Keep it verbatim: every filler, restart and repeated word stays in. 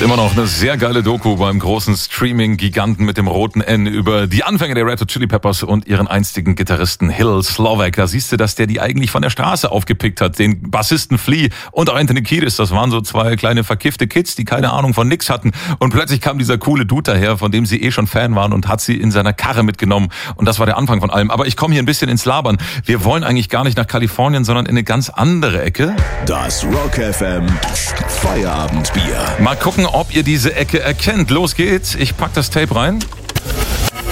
Immer noch eine sehr geile Doku beim großen Streaming-Giganten mit dem roten N über die Anfänge der Red Hot Chili Peppers und ihren einstigen Gitarristen Hill Slovak. Da siehst du, dass der die eigentlich von der Straße aufgepickt hat. Den Bassisten Flea und auch Anthony Kiedis, das waren so zwei kleine verkiffte Kids, die keine Ahnung von nix hatten. Und plötzlich kam dieser coole Dude daher, von dem sie eh schon Fan waren und hat sie in seiner Karre mitgenommen. Und das war der Anfang von allem. Aber ich komme hier ein bisschen ins Labern. Wir wollen eigentlich gar nicht nach Kalifornien, sondern in eine ganz andere Ecke. Das Rock F M Feierabendbier. Mal gucken, ob ihr diese Ecke erkennt. Los geht's. Ich pack das Tape rein.